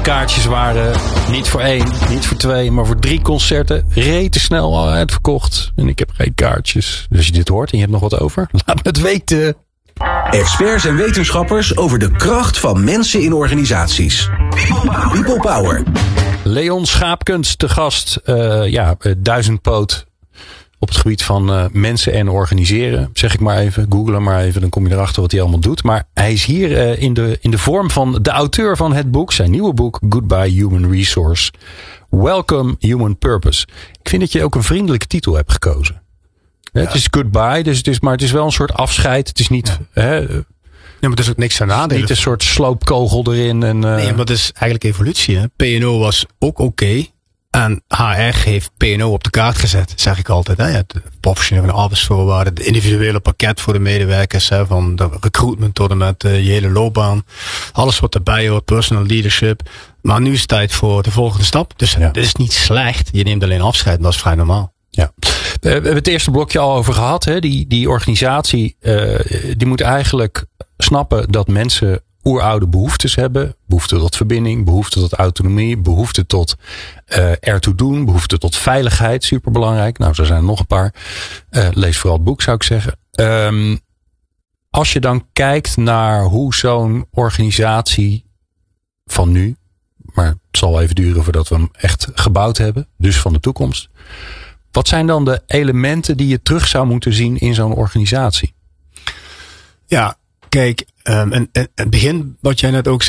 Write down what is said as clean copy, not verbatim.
kaartjes waren niet voor 1, niet voor 2, maar voor 3 concerten. Rete snel al uitverkocht. En ik heb geen kaartjes. Dus als je dit hoort en je hebt nog wat over, laat me het weten. Experts en wetenschappers over de kracht van mensen in organisaties. People Power. Leon Schaapkens te gast. Duizendpoot op het gebied van mensen en organiseren. Zeg ik maar even. Google hem maar even. Dan kom je erachter wat hij allemaal doet. Maar hij is hier in de vorm van de auteur van het boek. Zijn nieuwe boek. Goodbye Human Resource. Welcome Human Purpose. Ik vind dat je ook een vriendelijke titel hebt gekozen. Ja. Het is goodbye. Dus het is wel een soort afscheid. Het is niet... Ja. Ja, maar er is ook niks aan nadelen. Niet een soort sloopkogel erin. En, Nee, maar het is eigenlijk evolutie. Hè? P&O was ook oké. En HR heeft P&O op de kaart gezet, zeg ik altijd. Hè? Het professionele arbeidsvoorwaarden, het individuele pakket voor de medewerkers. Hè? Van de recruitment tot en met je hele loopbaan. Alles wat erbij hoort, personal leadership. Maar nu is het tijd voor de volgende stap. Dus dit is niet slecht. Je neemt alleen afscheid en dat is vrij normaal. Ja. We hebben het eerste blokje al over gehad. Hè? Die organisatie die moet eigenlijk snappen dat mensen oeroude behoeftes hebben. Behoefte tot verbinding, behoefte tot autonomie, behoefte tot ertoe doen, behoefte tot veiligheid, superbelangrijk. Nou, er zijn er nog een paar. Lees vooral het boek, zou ik zeggen. Als je dan kijkt naar hoe zo'n organisatie van nu, maar het zal even duren voordat we hem echt gebouwd hebben, dus van de toekomst. Wat zijn dan de elementen die je terug zou moeten zien in zo'n organisatie? Ja, kijk, en het begin wat jij net ook